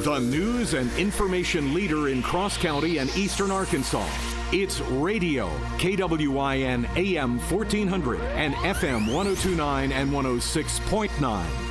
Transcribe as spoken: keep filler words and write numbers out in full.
The news and information leader in Cross County and Eastern Arkansas. It's radio, K W I N A M fourteen hundred and F M one oh two point nine and one oh six point nine.